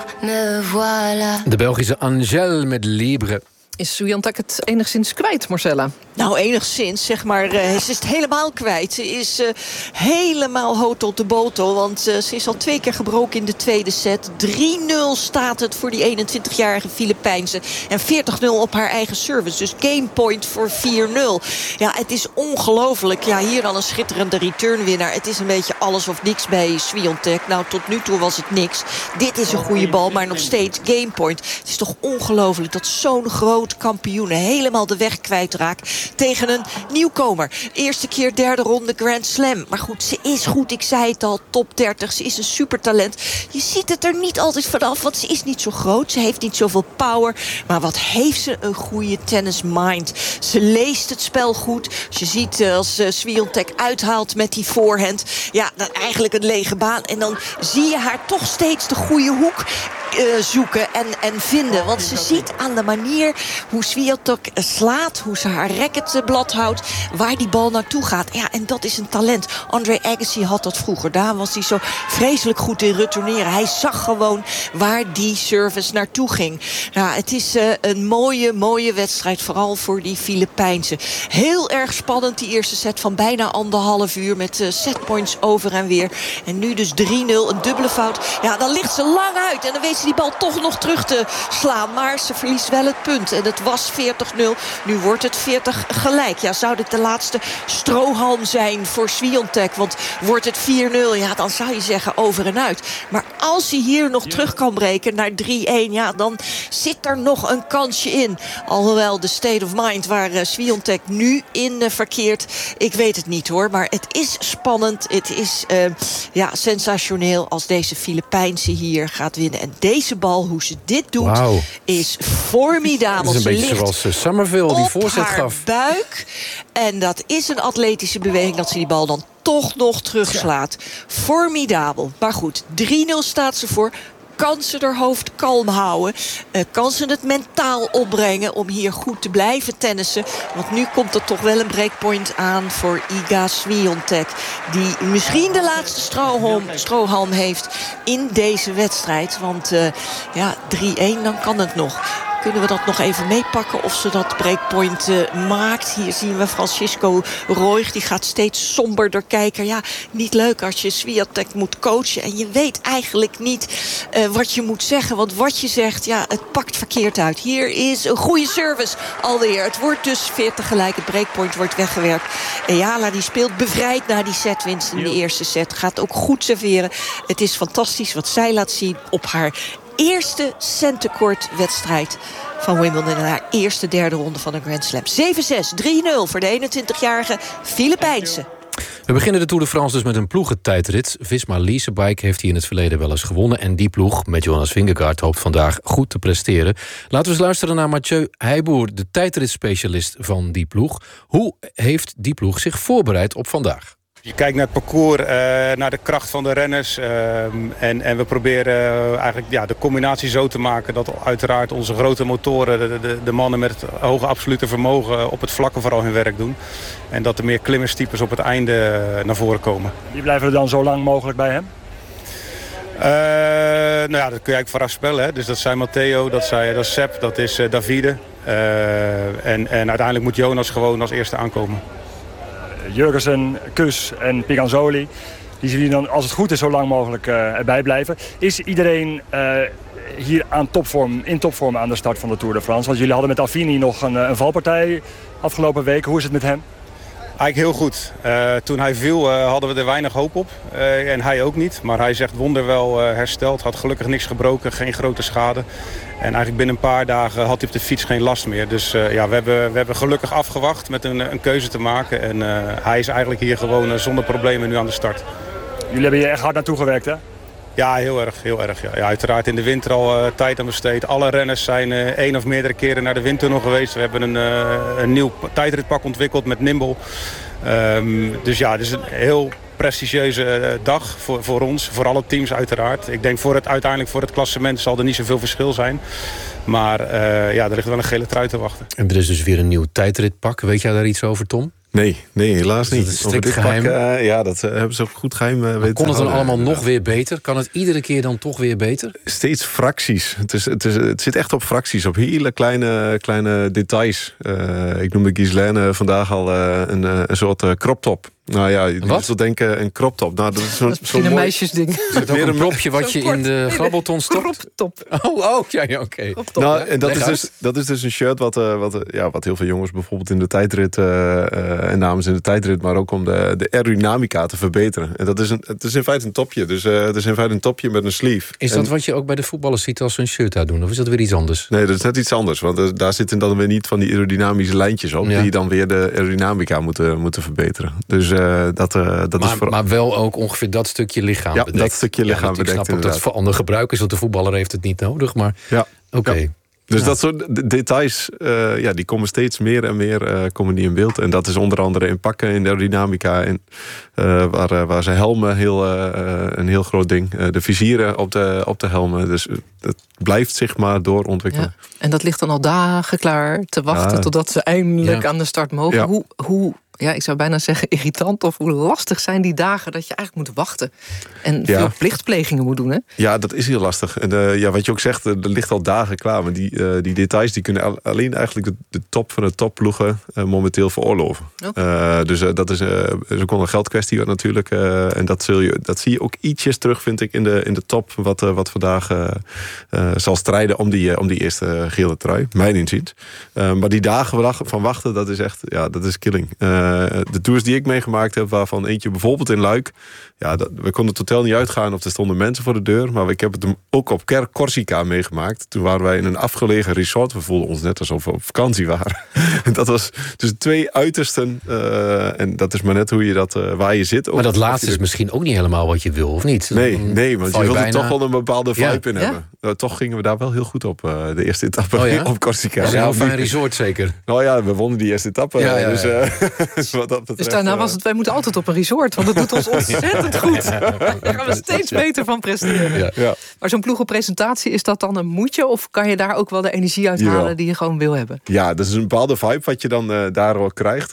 me voilà. De Belgische Angèle met Libre. Is Swiatek het enigszins kwijt, Marcella? Nou, enigszins, zeg maar. Ze is het helemaal kwijt. Ze is helemaal hotel de botel. Want ze is al 2 keer gebroken in de tweede set. 3-0 staat het voor die 21-jarige Filipijnse. En 40-0 op haar eigen service. Dus gamepoint voor 4-0. Ja, het is ongelooflijk. Ja, hier dan een schitterende returnwinnaar. Het is een beetje alles of niks bij Swiatek. Nou, tot nu toe was het niks. Dit is een goede bal, maar nog steeds gamepoint. Het is toch ongelooflijk dat zo'n groot kampioen helemaal de weg kwijtraakt tegen een nieuwkomer. Eerste keer derde ronde Grand Slam. Maar goed, ze is goed. Ik zei het al, top 30. Ze is een supertalent. Je ziet het er niet altijd vanaf, want ze is niet zo groot. Ze heeft niet zoveel power. Maar wat heeft ze een goede tennismind. Ze leest het spel goed. Als je ziet als Swiatek uithaalt met die voorhand. Ja, dan eigenlijk een lege baan. En dan zie je haar toch steeds de goede hoek zoeken en vinden. Want ze ziet aan de manier hoe Swiatek slaat, hoe ze haar racketblad houdt, waar die bal naartoe gaat. Ja, en dat is een talent. Andre Agassi had dat vroeger. Daar was hij zo vreselijk goed in retourneren. Hij zag gewoon waar die service naartoe ging. Ja, het is een mooie wedstrijd, vooral voor die Filipijnse. Heel erg spannend, die eerste set van bijna 1,5 uur met setpoints over en weer. En nu dus 3-0, een dubbele fout. Ja, dan ligt ze lang uit en dan weet ze die bal toch nog terug te slaan. Maar ze verliest wel het punt. En het was 40-0. Nu wordt het 40 gelijk. Ja, zou dit de laatste strohalm zijn voor Swiatek? Want wordt het 4-0, ja, dan zou je zeggen over en uit. Maar als hij hier nog terug kan breken naar 3-1, ja, dan zit er nog een kansje in. Alhoewel de state of mind waar Swiatek nu in verkeert, ik weet het niet hoor. Maar het is spannend. Het is sensationeel als deze Filipijnse hier gaat winnen. En deze bal, hoe ze dit doet, is formidabel. Het is een beetje zoals Summerville die voorzet gaf. Op haar buik. En dat is een atletische beweging dat ze die bal dan toch nog terugslaat. Formidabel. Maar goed, 3-0 staat ze voor. Kan ze haar hoofd kalm houden? Kan ze het mentaal opbrengen om hier goed te blijven tennissen? Want nu komt er toch wel een breakpoint aan voor Iga Swiatek. Die misschien de laatste strohalm heeft in deze wedstrijd. Want 3-1, dan kan het nog. Kunnen we dat nog even meepakken of ze dat breakpoint maakt? Hier zien we Francisco Roig. Die gaat steeds somberder kijken. Ja, niet leuk als je Swiatek moet coachen. En je weet eigenlijk niet wat je moet zeggen. Want wat je zegt, ja, het pakt verkeerd uit. Hier is een goede service alweer. Het wordt dus 40 gelijk. Het breakpoint wordt weggewerkt. Eala die speelt bevrijd na die setwinst in de eerste set. Gaat ook goed serveren. Het is fantastisch wat zij laat zien op haar eerste centercourt-wedstrijd van Wimbledon in haar eerste derde ronde van een Grand Slam. 7-6, 3-0 voor de 21-jarige Filipijnse. We beginnen de Tour de France dus met een ploegentijdrit. Visma Leasebike heeft hier in het verleden wel eens gewonnen. En die ploeg, met Jonas Vingegaard, hoopt vandaag goed te presteren. Laten we eens luisteren naar Mathieu Heijboer, de tijdritspecialist van die ploeg. Hoe heeft die ploeg zich voorbereid op vandaag? Je kijkt naar het parcours, naar de kracht van de renners. En we proberen eigenlijk de combinatie zo te maken dat uiteraard onze grote motoren, de mannen met het hoge absolute vermogen, op het vlakke vooral hun werk doen. En dat er meer klimmerstypes op het einde naar voren komen. Wie blijven er dan zo lang mogelijk bij hem? Dat kun je eigenlijk voorafspellen. Hè. Dus dat zijn Matteo, dat is Sepp, dat is Davide. En uiteindelijk moet Jonas gewoon als eerste aankomen. Jurgensen, Kus en Piganzoli. Die zullen dan, als het goed is, zo lang mogelijk erbij blijven. Is iedereen hier in topvorm aan de start van de Tour de France? Want jullie hadden met Affini nog een valpartij afgelopen week. Hoe is het met hem? Eigenlijk heel goed. Toen hij viel hadden we er weinig hoop op. En hij ook niet. Maar hij zegt wonderwel hersteld. Had gelukkig niks gebroken, geen grote schade. En eigenlijk binnen een paar dagen had hij op de fiets geen last meer. Dus we hebben gelukkig afgewacht met een keuze te maken. En hij is eigenlijk hier gewoon zonder problemen nu aan de start. Jullie hebben hier echt hard naartoe gewerkt, hè? Ja, heel erg. Ja, uiteraard in de winter al tijd aan besteed. Alle renners zijn 1 of meerdere keren naar de windtunnel geweest. We hebben een nieuw tijdritpak ontwikkeld met Nimble. Dus ja, het is een heel prestigieuze dag voor ons, voor alle teams uiteraard. Ik denk uiteindelijk voor het klassement zal er niet zoveel verschil zijn. Maar er ligt wel een gele trui te wachten. En er is dus weer een nieuw tijdritpak. Weet jij daar iets over, Tom? Nee, helaas Dus niet. dat is strikt geheim? Dat hebben ze ook goed geheim weten te Kon het dan houden. allemaal nog weer beter? Kan het iedere keer dan toch weer beter? Steeds fracties. Het zit echt op fracties, op hele kleine details. Ik noemde Ghislaine vandaag al een soort crop top. Nou ja, je zult denken een crop top. Nou, dat is zo'n Misschien een meisjesding. Is het ook een propje wat je in de grabbelton stopt? Kroptop. Ja, oké. Nou, en dat is dus een shirt wat heel veel jongens bijvoorbeeld in de tijdrit en dames in de tijdrit, maar ook om de aerodynamica te verbeteren. En het is in feite een topje. Dus het is in feite een topje met een sleeve. Is dat wat je ook bij de voetballers ziet als ze een shirt uitdoen? Of is dat weer iets anders? Nee, dat is net iets anders. Want daar zitten dan weer niet van die aerodynamische lijntjes op, die dan weer de aerodynamica moeten verbeteren. Dus maar wel ook ongeveer dat stukje lichaam bedekt. Dat stukje lichaam bedekt, ik snap ook dat het voor ander gebruik is, want de voetballer heeft het niet nodig. Maar oké. Ja. Dus dat soort details, die komen steeds meer en meer komen die in beeld. En dat is onder andere in pakken, in de aerodynamica. En, waar zijn helmen een heel groot ding. De vizieren op de helmen. Dus het blijft zich maar doorontwikkelen. Ja. En dat ligt dan al dagen klaar te wachten totdat ze eindelijk aan de start mogen. Ja. Hoe ik zou bijna zeggen irritant of hoe lastig zijn die dagen dat je eigenlijk moet wachten. En veel plichtplegingen moet doen, hè? Ja, dat is heel lastig. En wat je ook zegt, er ligt al dagen klaar. Maar die details die kunnen alleen eigenlijk de top van de topploegen momenteel veroorloven. Okay. Dus dat is ook wel een geldkwestie natuurlijk. En dat zie je ook ietsjes terug, vind ik, in de top. Wat vandaag zal strijden om die eerste gele trui. Mijn inziens. Maar die dagen van wachten, dat is echt, dat is killing. De tours die ik meegemaakt heb, waarvan eentje bijvoorbeeld in Luik. We konden het hotel niet uitgaan of er stonden mensen voor de deur. Maar ik heb het ook op Corsica meegemaakt. Toen waren wij in een afgelegen resort. We voelden ons net alsof we op vakantie waren. Dat was dus twee uitersten. En dat is maar net hoe je dat, waar je zit. Maar dat laatste is misschien ook niet helemaal wat je wil, of niet? Nee, want je wilt er toch wel een bepaalde vibe in hebben. Toch gingen we daar wel heel goed op, de eerste etappe op Corsica. Dat is een heel fijn resort zeker. Nou ja, we wonnen die eerste etappe. Dus wat dat betreft, dus daarna was het, wij moeten altijd op een resort, want dat doet ons ontzettend goed. Daar gaan we steeds beter van presteren. Ja. Maar zo'n ploegenpresentatie, is dat dan een moedje? Of kan je daar ook wel de energie uithalen die je gewoon wil hebben? Ja, dat is een bepaalde vibe wat je dan daar wel krijgt.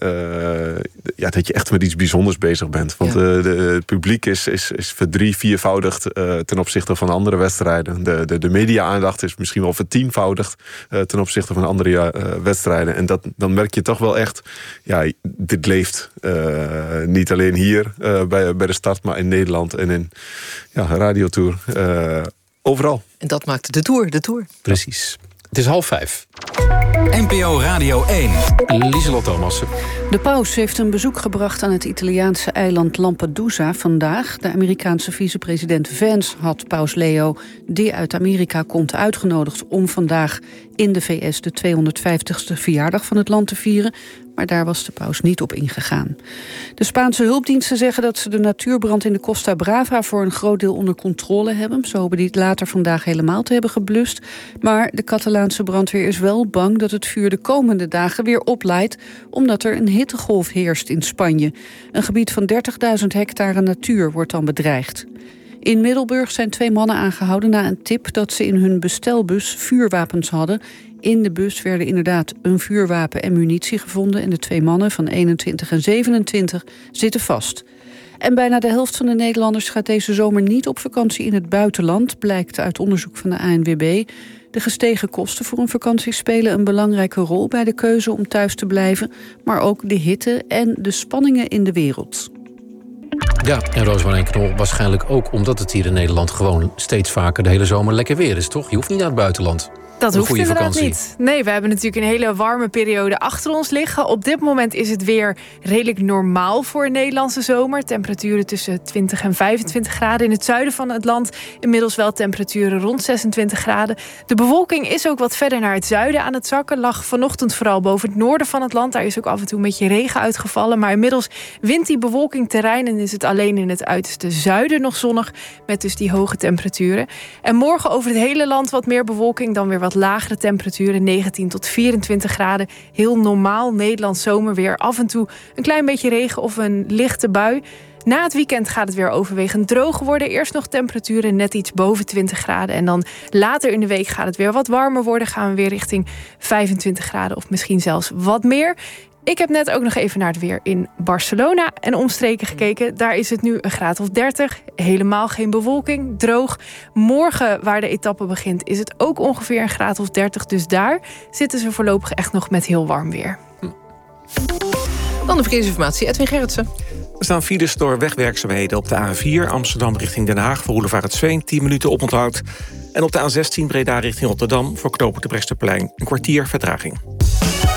Dat je echt met iets bijzonders bezig bent. Want het publiek is verdrie-viervoudigd ten opzichte van andere wedstrijden. De media-aandacht is misschien wel vertienvoudigd ten opzichte van andere wedstrijden. En dan merk je toch wel echt, dit leeft niet alleen hier bij de start, maar in Nederland en in radiotour. Overal. En dat maakt de Tour. Precies. Het is 4:30. NPO Radio 1. Lieselot Thomassen. De paus heeft een bezoek gebracht aan het Italiaanse eiland Lampedusa vandaag. De Amerikaanse vicepresident Vance had paus Leo, die uit Amerika komt, uitgenodigd om vandaag in de VS de 250ste verjaardag van het land te vieren. Maar daar was de paus niet op ingegaan. De Spaanse hulpdiensten zeggen dat ze de natuurbrand in de Costa Brava voor een groot deel onder controle hebben. Ze hopen die het later vandaag helemaal te hebben geblust. Maar de Catalaanse brandweer is wel bang dat het vuur de komende dagen weer oplaait, omdat er een hittegolf heerst in Spanje. Een gebied van 30.000 hectare natuur wordt dan bedreigd. In Middelburg zijn 2 mannen aangehouden na een tip dat ze in hun bestelbus vuurwapens hadden. In de bus werden inderdaad een vuurwapen en munitie gevonden en de 2 mannen van 21 en 27 zitten vast. En bijna de helft van de Nederlanders gaat deze zomer niet op vakantie in het buitenland, blijkt uit onderzoek van de ANWB. De gestegen kosten voor een vakantie spelen een belangrijke rol bij de keuze om thuis te blijven, maar ook de hitte en de spanningen in de wereld. Ja, en Roosmarijn Knol waarschijnlijk ook omdat het hier in Nederland gewoon steeds vaker de hele zomer lekker weer is, toch? Je hoeft niet naar het buitenland. Dat hoeft inderdaad niet. Nee, we hebben natuurlijk een hele warme periode achter ons liggen. Op dit moment is het weer redelijk normaal voor een Nederlandse zomer. Temperaturen tussen 20 en 25 graden. In het zuiden van het land inmiddels wel temperaturen rond 26 graden. De bewolking is ook wat verder naar het zuiden aan het zakken. Lag vanochtend vooral boven het noorden van het land. Daar is ook af en toe een beetje regen uitgevallen. Maar inmiddels wint die bewolking terrein en is het alleen in het uiterste zuiden nog zonnig. Met dus die hoge temperaturen. En morgen over het hele land wat meer bewolking, dan weer wat lagere temperaturen, 19 tot 24 graden. Heel normaal Nederlands zomerweer. Af en toe een klein beetje regen of een lichte bui. Na het weekend gaat het weer overwegend droog worden. Eerst nog temperaturen net iets boven 20 graden. En dan later in de week gaat het weer wat warmer worden. Gaan we weer richting 25 graden of misschien zelfs wat meer. Ik heb net ook nog even naar het weer in Barcelona en omstreken gekeken. Daar is het nu een graad of 30. Helemaal geen bewolking, droog. Morgen, waar de etappe begint, is het ook ongeveer een graad of 30. Dus daar zitten ze voorlopig echt nog met heel warm weer. Dan de verkeersinformatie, Edwin Gerritsen. Er staan files door wegwerkzaamheden op de A4 Amsterdam richting Den Haag voor Boulevard 10 minuten oponthoud. En op de A16 Breda richting Rotterdam voor knooppunt de Bresseplein een kwartier vertraging.